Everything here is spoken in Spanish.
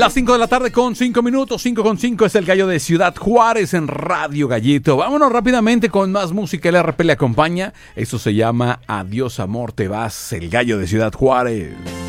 Las 5 de la tarde con 5 minutos, 5 con 5 es el Gallo de Ciudad Juárez en Radio Gallito. Vámonos rápidamente con más música, el RP le acompaña. Esto se llama Adiós Amor Te Vas, el Gallo de Ciudad Juárez.